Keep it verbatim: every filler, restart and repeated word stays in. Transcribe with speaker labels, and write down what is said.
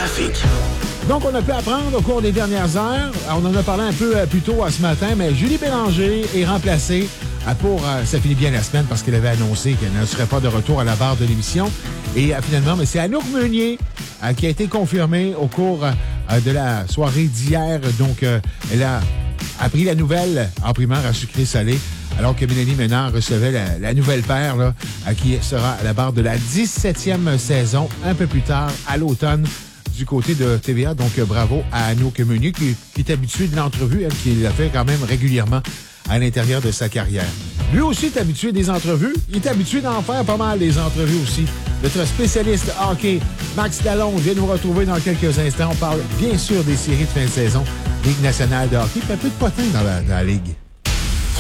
Speaker 1: trafic.
Speaker 2: Donc, on a pu apprendre au cours des dernières heures, on en a parlé un peu plus tôt ce matin, mais Julie Bélanger est remplacée pour, ça finit bien la semaine parce qu'elle avait annoncé qu'elle ne serait pas de retour à la barre de l'émission. Et finalement, mais c'est Anouk Meunier qui a été confirmée au cours de la soirée d'hier. Donc, elle a appris la nouvelle en primaire à sucré-salé, alors que Mélanie Ménard recevait la, la nouvelle paire là, qui sera à la barre de la dix-septième saison un peu plus tard à l'automne du côté de T V A. Donc, bravo à Anouk Meunier qui, qui est habitué de l'entrevue, elle, qui l'a fait quand même régulièrement à l'intérieur de sa carrière. Lui aussi est habitué des entrevues. Il est habitué d'en faire pas mal des entrevues aussi. Notre spécialiste hockey, Max Lalonde, vient nous retrouver dans quelques instants. On parle bien sûr des séries de fin de saison, Ligue nationale de hockey, puis un peu de potin dans la, dans la Ligue.